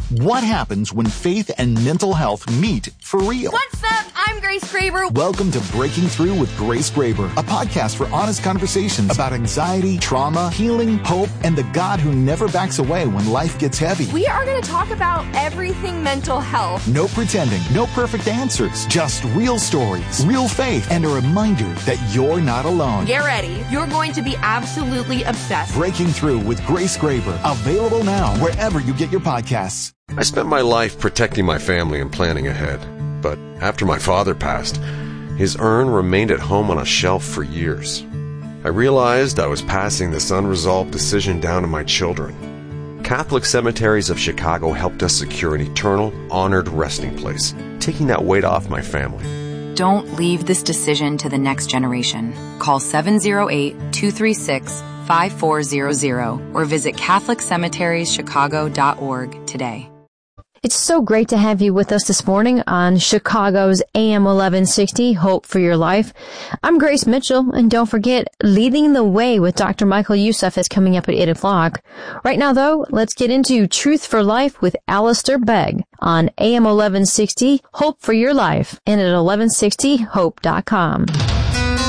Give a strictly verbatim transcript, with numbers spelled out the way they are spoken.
What happens when faith and mental health meet for real? What's up? I'm Grace Graber. Welcome to Breaking Through with Grace Graber, a podcast for honest conversations about anxiety, trauma, healing, hope, and the God who never backs away when life gets heavy. We are going to talk about everything mental health. No pretending, no perfect answers, just real stories, real faith, and a reminder that you're not alone. Get ready. You're going to be absolutely obsessed. Breaking Through with Grace Graber, available now wherever you get your podcasts. I spent my life protecting my family and planning ahead. But after my father passed, his urn remained at home on a shelf for years. I realized I was passing this unresolved decision down to my children. Catholic Cemeteries of Chicago helped us secure an eternal, honored resting place, taking that weight off my family. Don't leave this decision to the next generation. Call seven oh eight, two three six, five four zero zero or visit catholic cemeteries chicago dot org today. It's so great to have you with us this morning on Chicago's A M eleven sixty, Hope for Your Life. I'm Grace Mitchell, and don't forget, Leading the Way with Doctor Michael Youssef is coming up at eight o'clock. Right now, though, let's get into Truth for Life with Alistair Begg on A M eleven sixty, Hope for Your Life, and at eleven sixty hope dot com.